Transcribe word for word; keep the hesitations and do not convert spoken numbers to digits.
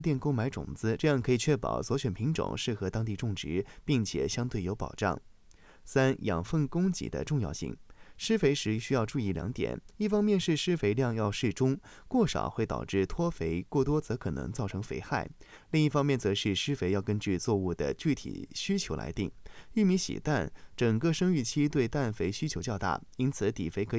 店购买种子，这样可以确保所选品种适合当地种植，并且相对有保障。三、养分供给的重要性。施肥时需要注意两点，一方面是施肥量要适中，过少会导致脱肥，过多则可能造成肥害；另一方面则是施肥要根据作物的具体需求来定。玉米喜蛋整个生育期对氮肥需求较大，因此底肥可以